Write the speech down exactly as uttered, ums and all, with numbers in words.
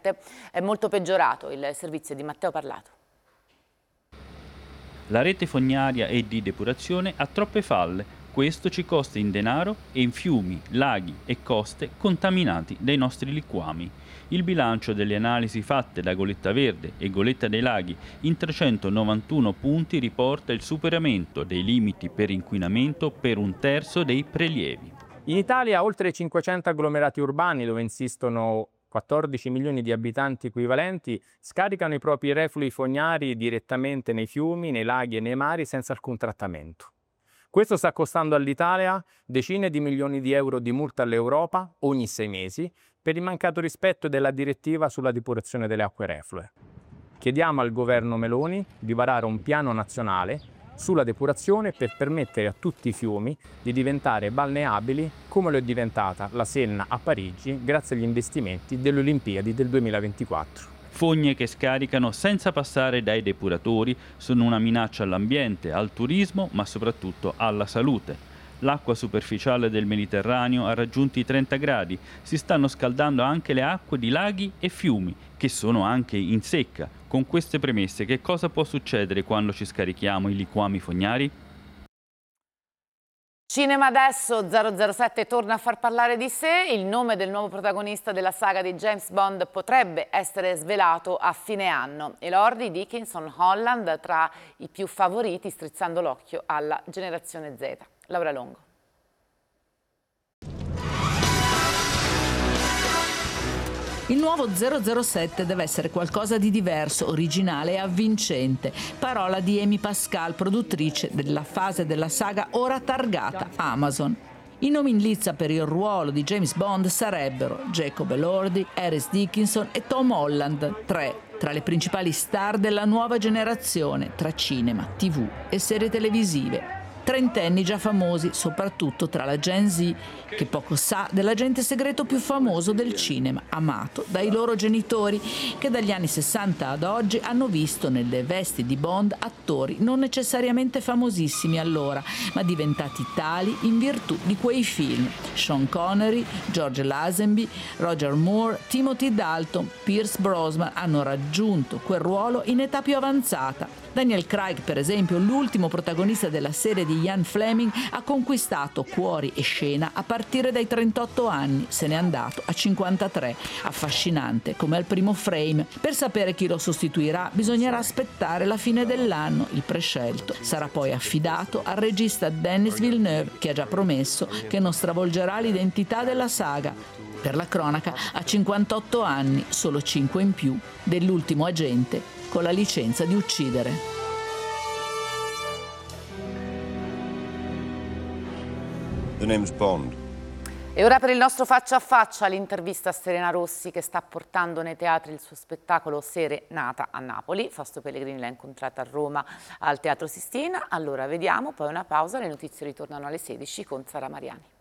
l'ambiente è molto peggiorato. Il servizio di Matteo Parlato. La rete fognaria e di depurazione ha troppe falle. Questo ci costa in denaro e in fiumi, laghi e coste contaminati dai nostri liquami. Il bilancio delle analisi fatte da Goletta Verde e Goletta dei Laghi in trecentonovantuno punti riporta il superamento dei limiti per inquinamento per un terzo dei prelievi. In Italia oltre cinquecento agglomerati urbani dove insistono quattordici milioni di abitanti equivalenti scaricano i propri reflui fognari direttamente nei fiumi, nei laghi e nei mari senza alcun trattamento. Questo sta costando all'Italia decine di milioni di euro di multa all'Europa ogni sei mesi per il mancato rispetto della direttiva sulla depurazione delle acque reflue. Chiediamo al governo Meloni di varare un piano nazionale sulla depurazione per permettere a tutti i fiumi di diventare balneabili come lo è diventata la Senna a Parigi grazie agli investimenti delle Olimpiadi del duemilaventiquattro. Fogne che scaricano senza passare dai depuratori sono una minaccia all'ambiente, al turismo, ma soprattutto alla salute. L'acqua superficiale del Mediterraneo ha raggiunto i trenta gradi, si stanno scaldando anche le acque di laghi e fiumi, che sono anche in secca. Con queste premesse, che cosa può succedere quando ci scarichiamo i liquami fognari? Cinema adesso, zero zero sette torna a far parlare di sé. Il nome del nuovo protagonista della saga di James Bond potrebbe essere svelato a fine anno. Elordi, Dickinson, Holland tra i più favoriti, strizzando l'occhio alla generazione Z. Laura Longo. Il nuovo zero zero sette deve essere qualcosa di diverso, originale e avvincente. Parola di Amy Pascal, produttrice della fase della saga ora targata Amazon. I nomi in lizza per il ruolo di James Bond sarebbero Jacob Elordi, Harris Dickinson e Tom Holland, tre tra le principali star della nuova generazione tra cinema, tivù e serie televisive. Trentenni già famosi, soprattutto tra la Gen Z, che poco sa dell'agente segreto più famoso del cinema, amato dai loro genitori, che dagli anni sessanta ad oggi hanno visto nelle vesti di Bond attori non necessariamente famosissimi allora, ma diventati tali in virtù di quei film. Sean Connery, George Lazenby, Roger Moore, Timothy Dalton, Pierce Brosnan hanno raggiunto quel ruolo in età più avanzata. Daniel Craig, per esempio, l'ultimo protagonista della serie di Ian Fleming, ha conquistato cuori e scena a partire dai trentotto anni, se n'è andato a cinquantatré, affascinante come al primo Frame. Per sapere chi lo sostituirà bisognerà aspettare la fine dell'anno, il prescelto sarà poi affidato al regista Denis Villeneuve, che ha già promesso che non stravolgerà l'identità della saga. Per la cronaca, ha cinquantotto anni, solo cinque in più dell'ultimo agente con la licenza di uccidere. The name's Bond. E ora per il nostro faccia a faccia l'intervista a Serena Rossi, che sta portando nei teatri il suo spettacolo Serenata a Napoli. Fausto Pellegrini l'ha incontrata a Roma al Teatro Sistina. Allora vediamo, poi una pausa, le notizie ritornano alle sedici con Sara Mariani.